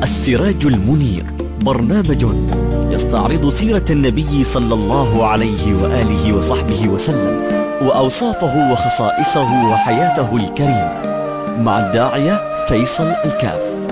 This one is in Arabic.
السراج المنير، برنامج يستعرض سيرة النبي صلى الله عليه وآله وصحبه وسلم، وأوصافه وخصائصه وحياته الكريمة، مع الداعية فيصل الكاف.